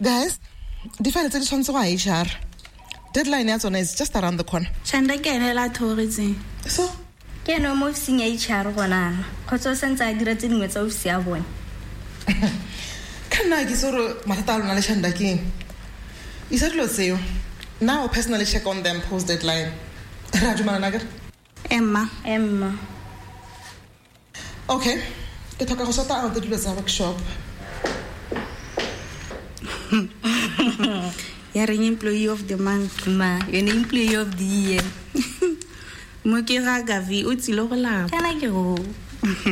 Guys, the file tse di tshwantse go HR. Deadline ya tsona is just around the corner. Chanda ke ene la thoretse. So, ke no mo ofising ya HR gona. Khotso sentse a dira tse dingwe tsa ofisi ya bone. kana ke soro matata lona le Shanda ke. Isa dilo tseo. Now personally check on them post deadline. Rajumana nagar. Emma. Okay. Ke thoka go sota out dilo tsa workshop. You're an employee of the month. Ma, you're an employee of the year. Mo ke ga Gavi o tsile go lapa. Kana ke go.